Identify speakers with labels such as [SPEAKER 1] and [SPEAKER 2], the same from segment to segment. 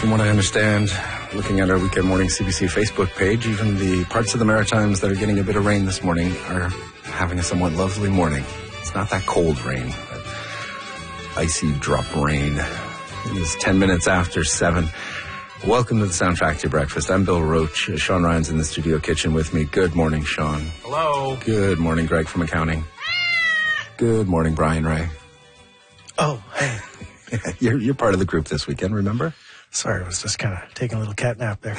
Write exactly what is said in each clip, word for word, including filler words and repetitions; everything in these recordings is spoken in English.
[SPEAKER 1] From what I understand, looking at our Weekend Morning C B C Facebook page, even the parts of the Maritimes that are getting a bit of rain this morning are having a somewhat lovely morning. It's not that cold rain, but icy drop rain. It is ten minutes after seven. Welcome to the Sound Factory Breakfast. I'm Bill Roach. Sean Ryan's in the studio kitchen with me. Good morning, Sean.
[SPEAKER 2] Hello.
[SPEAKER 1] Good morning, Greg from accounting. Good morning, Brian Ray.
[SPEAKER 3] Oh, hey.
[SPEAKER 1] you're, you're part of the group this weekend, remember?
[SPEAKER 3] Sorry, I was just kind of taking a little cat nap there.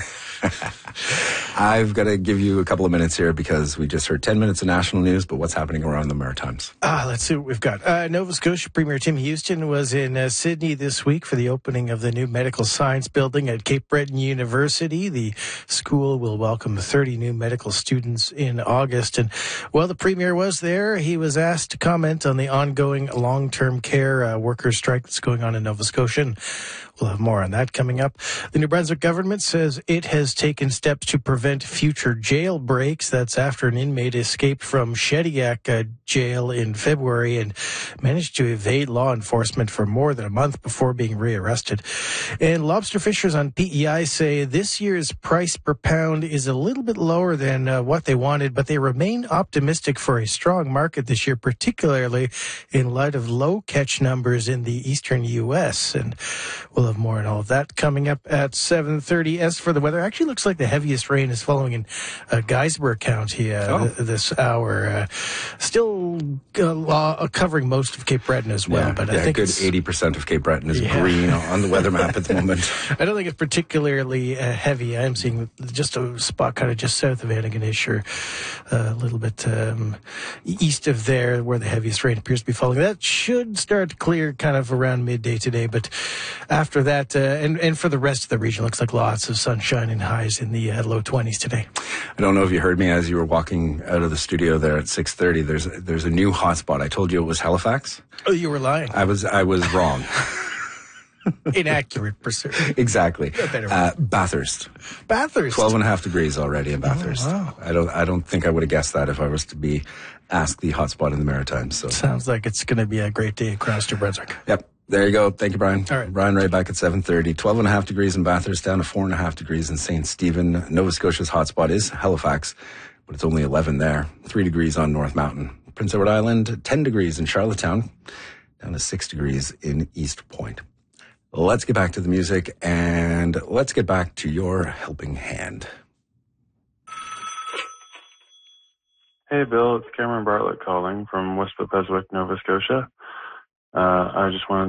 [SPEAKER 1] I've got to give you a couple of minutes here because we just heard ten minutes of national news, but what's happening around the Maritimes?
[SPEAKER 3] Ah, let's see what we've got. Uh, Nova Scotia Premier Tim Houston was in uh, Sydney this week for the opening of the new medical science building at Cape Breton University. The school will welcome thirty new medical students in August. And while the Premier was there, he was asked to comment on the ongoing long-term care uh, workers' strike that's going on in Nova Scotia. And we'll have more on that coming up. The New Brunswick government says it has taken steps to prevent future jail breaks. That's after an inmate escaped from Shediac uh, jail in February and managed to evade law enforcement for more than a month before being rearrested. And lobster fishers on P E I say this year's price per pound is a little bit lower than uh, what they wanted, but they remain optimistic for a strong market this year, particularly in light of low catch numbers in the eastern U S. And we'll have more on all of that coming up at seven thirty. As for the weather, actually looks like the heaviest rain is falling in uh, Geisberg County uh,
[SPEAKER 1] oh.
[SPEAKER 3] th- this hour. Uh, still uh, uh, covering most of Cape Breton as well.
[SPEAKER 1] Yeah,
[SPEAKER 3] but
[SPEAKER 1] yeah,
[SPEAKER 3] I think
[SPEAKER 1] good eighty percent of Cape Breton is
[SPEAKER 3] yeah.
[SPEAKER 1] green on the weather map at the moment.
[SPEAKER 3] I don't think it's particularly uh, heavy. I am seeing just a spot kind of just south of Antigonish, or uh, a little bit um, east of there where the heaviest rain appears to be falling. That should start to clear kind of around midday today, but after that, uh, and, and for the rest of the region, looks like lots of sunshine and highs in the uh, low twenties today.
[SPEAKER 1] I don't know if you heard me as you were walking out of the studio there at six thirty. There's there's a new hotspot. I told you it was Halifax.
[SPEAKER 3] Oh, you were lying.
[SPEAKER 1] I was I was wrong.
[SPEAKER 3] Inaccurate, per se.
[SPEAKER 1] Exactly. Uh, Bathurst.
[SPEAKER 3] Bathurst.
[SPEAKER 1] twelve and a half degrees already in Bathurst.
[SPEAKER 3] Oh, wow.
[SPEAKER 1] I don't I don't think I would have guessed that if I was to be asked the hotspot in the Maritimes. So
[SPEAKER 3] sounds like it's going to be a great day across New Brunswick.
[SPEAKER 1] Yep. There you go. Thank you, Brian.
[SPEAKER 3] All right.
[SPEAKER 1] Brian Ray back at seven thirty. twelve and a half degrees in Bathurst, down to four and a half degrees in Saint Stephen. Nova Scotia's hotspot is Halifax, but it's only eleven there. Three degrees on North Mountain. Prince Edward Island, ten degrees in Charlottetown, down to six degrees in East Point. Let's get back to the music, and let's get back to your helping hand.
[SPEAKER 4] Hey, Bill. It's Cameron Bartlett calling from West Pepeswick, Nova Scotia. Uh, I just wanted